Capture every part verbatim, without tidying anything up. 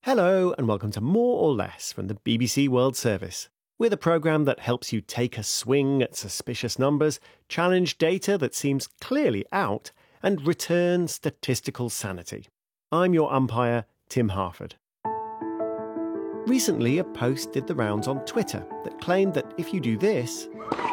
Hello and welcome to More or Less from the B B C World Service. We're the programme that helps you take a swing at suspicious numbers, challenge data that seems clearly out, and return statistical sanity. I'm your umpire, Tim Harford. Recently, a post did the rounds on Twitter that claimed that if you do this,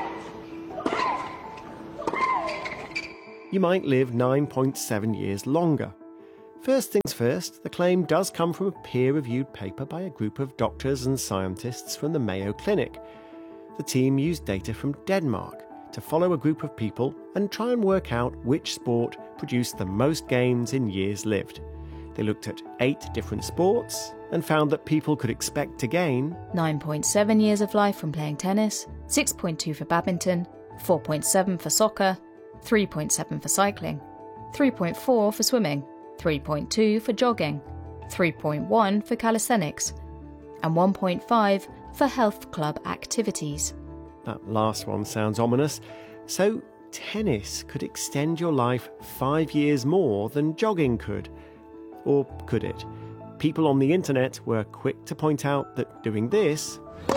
you might live nine point seven years longer. First things first, the claim does come from a peer-reviewed paper by a group of doctors and scientists from the Mayo Clinic. The team used data from Denmark to follow a group of people and try and work out which sport produced the most gains in years lived. They looked at eight different sports and found that people could expect to gain nine point seven years of life from playing tennis, six point two for badminton, four point seven for soccer, three point seven for cycling, three point four for swimming, three point two for jogging, three point one for calisthenics, and one point five for health club activities. That last one sounds ominous. So, tennis could extend your life five years more than jogging could. Or could it? People on the internet were quick to point out that doing this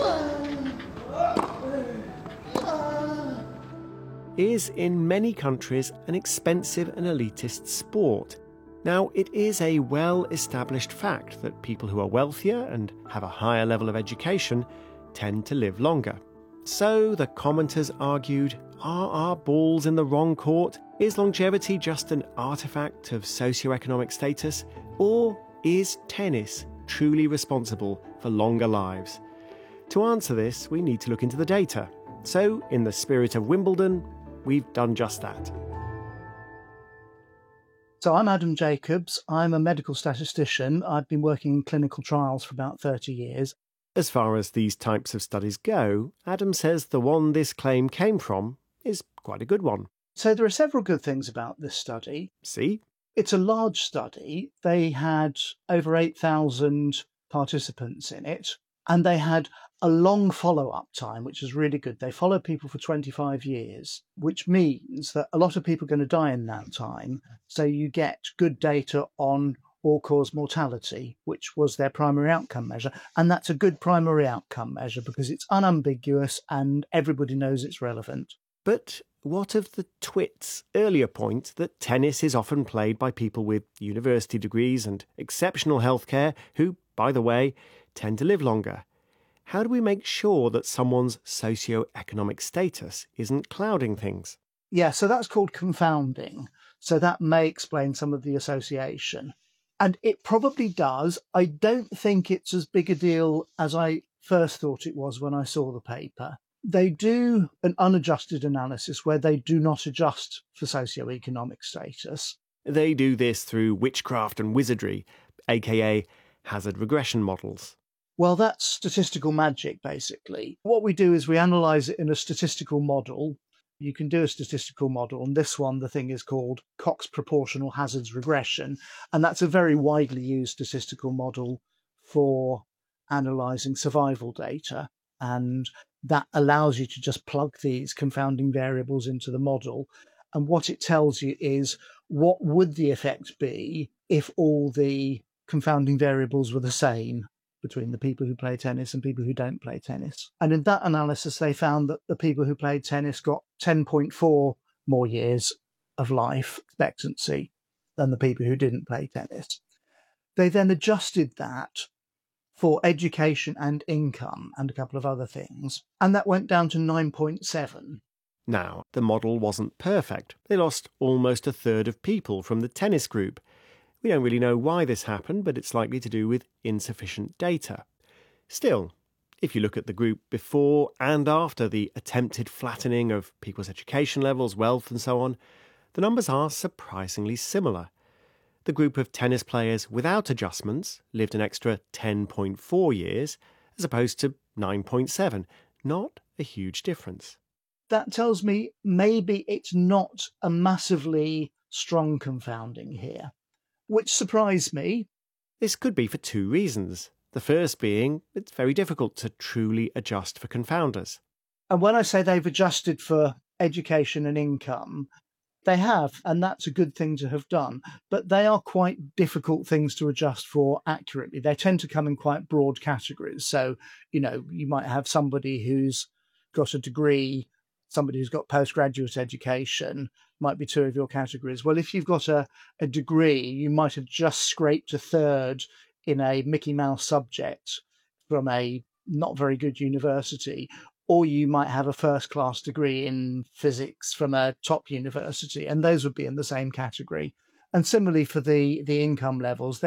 is in many countries an expensive and elitist sport. Now, it is a well-established fact that people who are wealthier and have a higher level of education tend to live longer. So, the commenters argued, are our balls in the wrong court? Is longevity just an artefact of socioeconomic status? Or is tennis truly responsible for longer lives? To answer this, we need to look into the data. So, in the spirit of Wimbledon, we've done just that. So I'm Adam Jacobs. I'm a medical statistician. I've been working in clinical trials for about thirty years. As far as these types of studies go, Adam says the one this claim came from is quite a good one. So there are several good things about this study. See? It's a large study. They had over eight thousand participants in it, and they had a long follow-up time, which is really good. They followed people for twenty-five years, which means that a lot of people are going to die in that time. So you get good data on all-cause mortality, which was their primary outcome measure. And that's a good primary outcome measure because it's unambiguous and everybody knows it's relevant. But what of the twit's earlier point that tennis is often played by people with university degrees and exceptional healthcare who, by the way, tend to live longer? How do we make sure that someone's socio-economic status isn't clouding things? Yeah, so that's called confounding. So that may explain some of the association. And it probably does. I don't think it's as big a deal as I first thought it was when I saw the paper. They do an unadjusted analysis where they do not adjust for socio-economic status. They do this through witchcraft and wizardry, aka hazard regression models. Well, that's statistical magic, basically. What we do is we analyse it in a statistical model. You can do a statistical model, and this one, the thing is called Cox proportional hazards regression, and that's a very widely used statistical model for analysing survival data, and that allows you to just plug these confounding variables into the model, and what it tells you is what would the effect be if all the confounding variables were the same between the people who play tennis and people who don't play tennis. And in that analysis, they found that the people who played tennis got ten point four more years of life expectancy than the people who didn't play tennis. They then adjusted that for education and income and a couple of other things, and that went down to nine point seven. Now, the model wasn't perfect. They lost almost a third of people from the tennis group. We don't really know why this happened, but it's likely to do with insufficient data. Still, if you look at the group before and after the attempted flattening of people's education levels, wealth and so on, the numbers are surprisingly similar. The group of tennis players without adjustments lived an extra ten point four years, as opposed to nine point seven. Not a huge difference. That tells me maybe it's not a massively strong confounding here, which surprised me. This could be for two reasons. The first being, it's very difficult to truly adjust for confounders. And when I say they've adjusted for education and income, They have, and that's a good thing to have done. But they are quite difficult things to adjust for accurately. They tend to come in quite broad categories. So, you know, you might have somebody who's got a degree, somebody who's got postgraduate education, might be two of your categories. Well, if you've got a, a degree, you might have just scraped a third in a Mickey Mouse subject from a not very good university, or you might have a first-class degree in physics from a top university, and those would be in the same category. And similarly for the, the income levels,